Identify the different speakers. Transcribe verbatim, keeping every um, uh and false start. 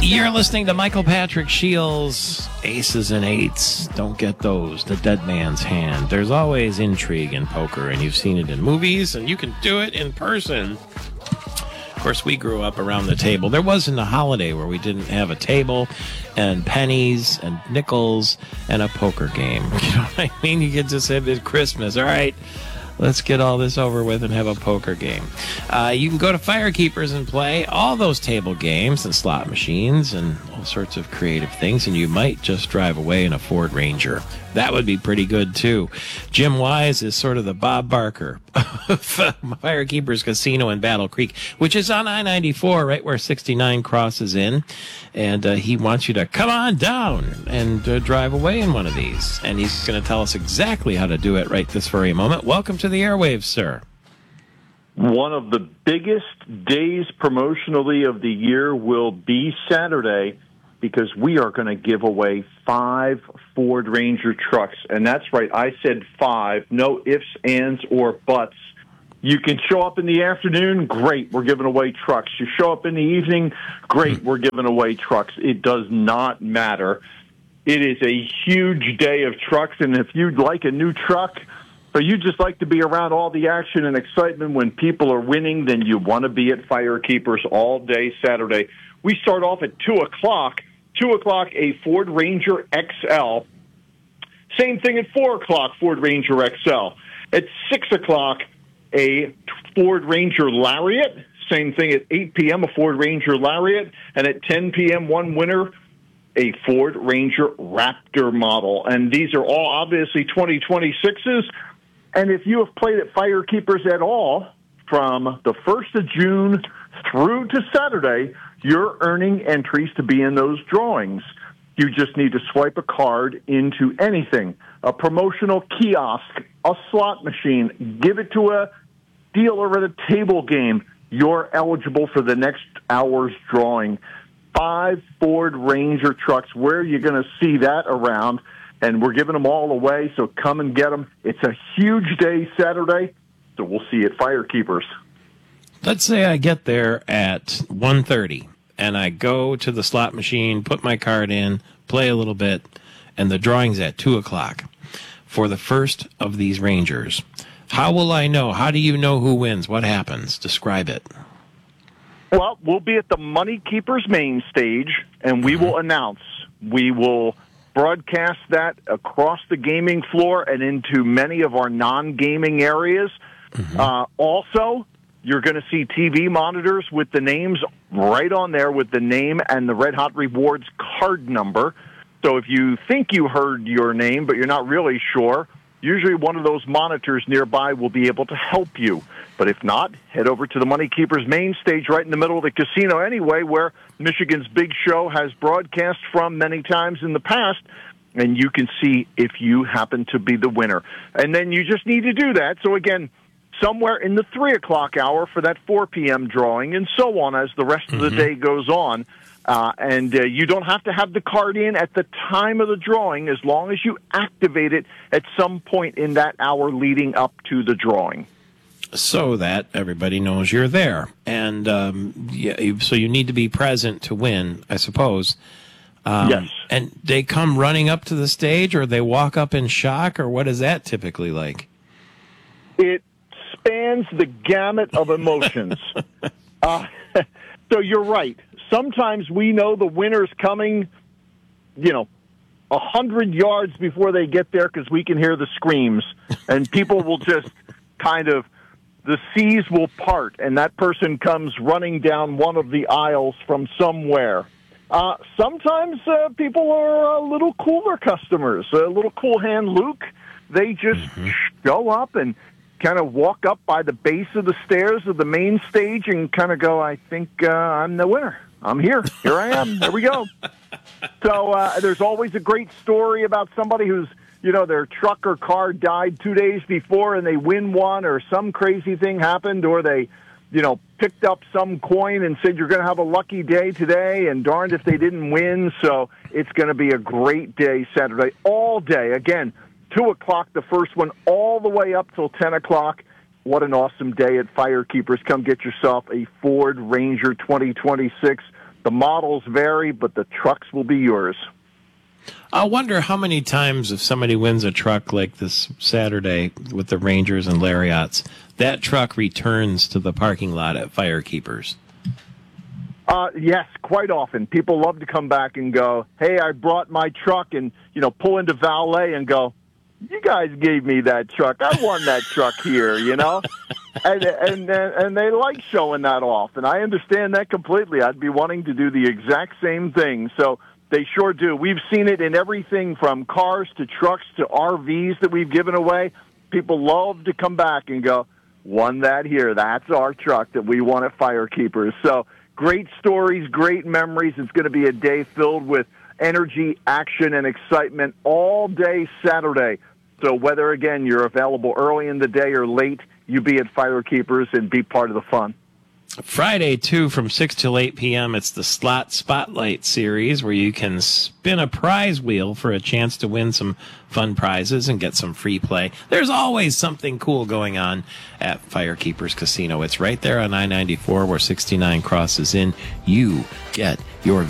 Speaker 1: You're listening to Michael Patrick Shields, Aces and Eights. Don't get those. The dead man's hand. There's always intrigue in poker, and you've seen it in movies, and you can do it in person. Of course, we grew up around the table. There wasn't a holiday where we didn't have a table and pennies and nickels and a poker game. You know what I mean? You could just have it Christmas. All right, let's get all this over with and have a poker game. Uh, you can go to Firekeepers and play all those table games and slot machines and all sorts of creative things, and you might just drive away in a Ford Ranger. That would be pretty good, too. Jim Wise is sort of the Bob Barker of Firekeepers Casino in Battle Creek, which is on I ninety-four, right where sixty-nine crosses in. And uh, he wants you to come on down and uh, drive away in one of these. And he's going to tell us exactly how to do it right this very moment. Welcome to the airwaves, sir.
Speaker 2: One of the biggest days promotionally of the year will be Saturday, because we are going to give away five Ford Ranger trucks. And that's right, I said five, no ifs, ands, or buts. You can show up in the afternoon, great, we're giving away trucks. You show up in the evening, great, we're giving away trucks. It does not matter. It is a huge day of trucks, and if you'd like a new truck, or you just like to be around all the action and excitement when people are winning, then you want to be at Firekeepers all day Saturday. We start off at two o'clock. two o'clock, a Ford Ranger X L. Same thing at four o'clock, Ford Ranger X L. At six o'clock, a Ford Ranger Lariat. Same thing at eight p.m., a Ford Ranger Lariat. And at ten p.m., one winner, a Ford Ranger Raptor model. And these are all obviously twenty twenty-sixes. And if you have played at Firekeepers at all from the first of June through to Saturday, you're earning entries to be in those drawings. You just need to swipe a card into anything, a promotional kiosk, a slot machine, give it to a dealer at a table game. You're eligible for the next hour's drawing. Five Ford Ranger trucks. Where are you going to see that around? And we're giving them all away, so come and get them. It's a huge day Saturday, so we'll see you at Firekeepers.
Speaker 1: Let's say I get there at one thirty, and I go to the slot machine, put my card in, play a little bit, and the drawing's at two o'clock for the first of these Rangers. How will I know? How do you know who wins? What happens? Describe it.
Speaker 2: Well, we'll be at the Money Keepers main stage, and we mm-hmm. will announce. We will broadcast that across the gaming floor and into many of our non-gaming areas. Mm-hmm. Uh, also, you're going to see T V monitors with the names right on there with the name and the Red Hot Rewards card number. So if you think you heard your name, but you're not really sure, usually one of those monitors nearby will be able to help you. But if not, head over to the Money Keepers main stage right in the middle of the casino anyway, where Michigan's Big Show has broadcast from many times in the past, and you can see if you happen to be the winner. And then you just need to do that. So again, somewhere in the three o'clock hour for that four p.m. drawing, and so on as the rest mm-hmm. of the day goes on. Uh, and uh, you don't have to have the card in at the time of the drawing as long as you activate it at some point in that hour leading up to the drawing.
Speaker 1: So that everybody knows you're there. And um, yeah, you, so you need to be present to win, I suppose. Um,
Speaker 2: yes.
Speaker 1: And they come running up to the stage, or they walk up in shock, or what is that typically like?
Speaker 2: It spans the gamut of emotions. uh, so you're right. Sometimes we know the winner's coming, you know, a hundred yards before they get there because we can hear the screams, and people will just kind of, the seas will part, and that person comes running down one of the aisles from somewhere. Uh, sometimes uh, people are a little cooler customers, a little cool hand Luke. They just mm-hmm. show up and kind of walk up by the base of the stairs of the main stage and kind of go, I think uh, I'm the winner. I'm here. Here I am. There we go. So uh, there's always a great story about somebody who's, you know, their truck or car died two days before and they win one, or some crazy thing happened, or they, you know, picked up some coin and said you're going to have a lucky day today, and darned if they didn't win. So it's going to be a great day Saturday, all day. Again, two o'clock, the first one, all the way up till ten o'clock. What an awesome day at Firekeepers. Come get yourself a Ford Ranger twenty twenty-six. The models vary, but the trucks will be yours.
Speaker 1: I wonder how many times if somebody wins a truck like this Saturday with the Rangers and Lariats, that truck returns to the parking lot at Firekeepers.
Speaker 2: Uh, yes, quite often. People love to come back and go, hey, I brought my truck, and, you know, pull into valet and go, you guys gave me that truck. I won that truck here, you know? and, and, and they like showing that off, and I understand that completely. I'd be wanting to do the exact same thing. So they sure do. We've seen it in everything from cars to trucks to R Vs that we've given away. People love to come back and go, won that here. That's our truck that we won at Firekeepers. So great stories, great memories. It's going to be a day filled with energy, action, and excitement all day Saturday. So whether, again, you're available early in the day or late, you be at Firekeepers and be part of the fun.
Speaker 1: Friday, too, from six till eight p.m., it's the Slot Spotlight series where you can spin a prize wheel for a chance to win some fun prizes and get some free play. There's always something cool going on at Firekeepers Casino. It's right there on I ninety-four where sixty-nine crosses in. You get your